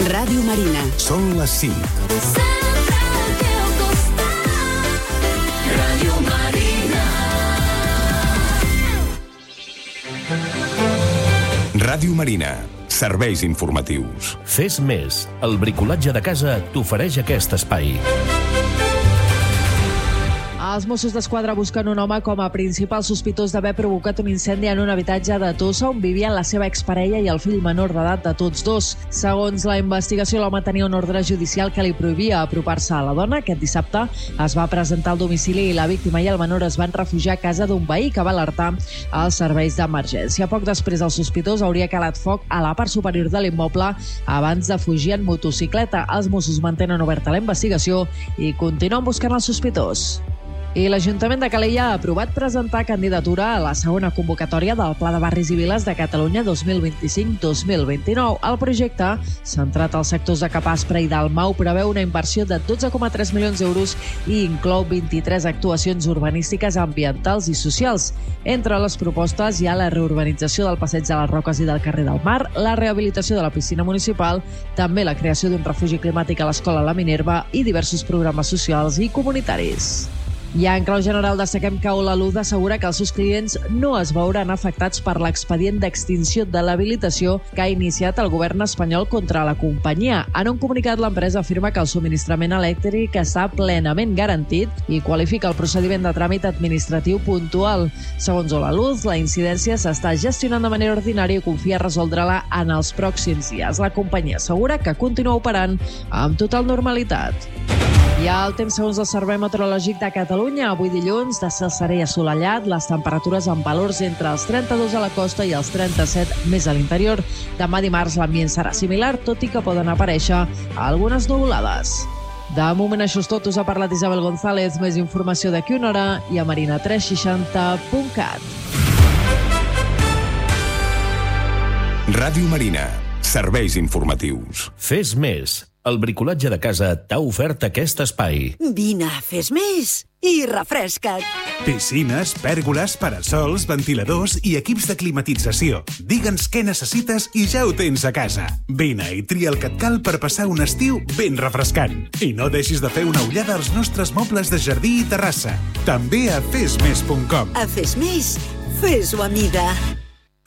Ràdio Marina. Són les 5. Sempre al teu costat. Ràdio Marina. Ràdio Marina. Serveis informatius. Fes més. El bricolatge de casa t'ofereix aquest espai. Els Mossos d'Esquadra busquen un home com a principal sospitós d'haver provocat un incendi en un habitatge de Tossa on vivien la seva exparella i el fill menor d'edat de tots dos. Segons la investigació, l'home tenia un ordre judicial que li prohibia apropar-se a la dona. Aquest dissabte es va presentar al domicili i la víctima i el menor es van refugiar a casa d'un veí que va alertar els serveis d'emergència. Poc després, el sospitós hauria calat foc a la part superior de l'immoble abans de fugir en motocicleta. Els Mossos mantenen oberta la investigació i continuen buscant el sospitós. I l'Ajuntament de Calella ha aprovat presentar candidatura a la segona convocatòria del Pla de Barris i Viles de Catalunya 2025-2029. El projecte, centrat als sectors de Capaspre i Dalmau, preveu una inversió de 12,3 milions d'euros i inclou 23 actuacions urbanístiques, ambientals i socials. Entre les propostes hi ha la reurbanització del Passeig de les Roques i del carrer del Mar, la rehabilitació de la piscina municipal, també la creació d'un refugi climàtic a l'Escola La Minerva i diversos programes socials i comunitaris. I en clau general destaquem que Olaluz assegura que els seus clients no es veuran afectats per l'expedient d'extinció de l'habilitació que ha iniciat el govern espanyol contra la companyia. En un comunicat, l'empresa afirma que el subministrament elèctric està plenament garantit i qualifica el procediment de tràmit administratiu puntual. Segons Olaluz, la incidència s'està gestionant de manera ordinària i confia resoldre-la en els pròxims dies. La companyia assegura que continua operant amb total normalitat. I el temps segons el Servei Meteorològic de Catalunya. Avui dilluns, de cel serè i assolellat, les temperatures amb valors entre els 32 a la costa i els 37 més a l'interior. Demà dimarts l'ambient serà similar, tot i que poden aparèixer algunes nuvolades. De moment això és tot. Us ha parlat Isabel González. Més informació d'aquí una hora i a marina360.cat. Ràdio Marina. Serveis informatius. Fes més. El bricolatge de casa t'ha ofert aquest espai. Vine, fes més i refresca't. Piscines, pèrgoles, parasols, ventiladors i equips de climatització. Digue'ns què necessites i ja ho tens a casa. Vine i tria el que et cal per passar un estiu ben refrescant. I no deixis de fer una ullada als nostres mobles de jardí i terrassa. També a fesmes.com. A Fes Més, fes-ho a mida.